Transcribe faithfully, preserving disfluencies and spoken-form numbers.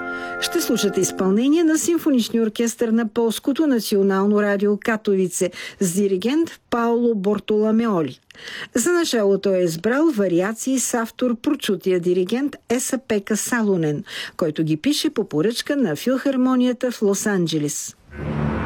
Ще слушате изпълнение на симфоничния оркестър на Полското национално радио Катовице с диригент Пауло Бортоломеоли. За началото е избрал вариации с автор прочутия диригент Еса Пека Салонен, който ги пише по поръчка на филхармонията в Лос-Анджелес.